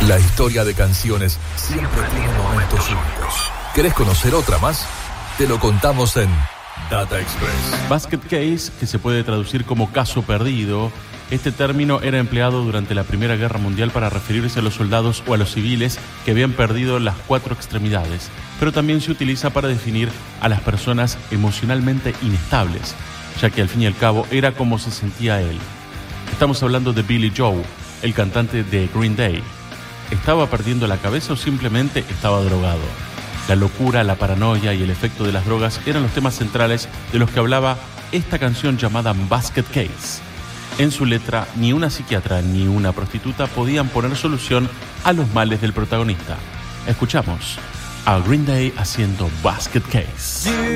La historia de canciones siempre tiene momentos únicos. ¿Querés conocer otra más? Te lo contamos en Data Express. Basket case, que se puede traducir como caso perdido. Este término era empleado durante la Primera Guerra Mundial para referirse a los soldados o a los civiles que habían perdido las 4 extremidades, pero también se utiliza para definir a las personas emocionalmente inestables, ya que al fin y al cabo era como se sentía él. Estamos hablando de Billy Joe, el cantante de Green Day. ¿Estaba perdiendo la cabeza o simplemente estaba drogado? La locura, la paranoia y el efecto de las drogas eran los temas centrales de los que hablaba esta canción llamada Basket Case. En su letra, ni una psiquiatra ni una prostituta podían poner solución a los males del protagonista. Escuchamos a Green Day haciendo Basket Case.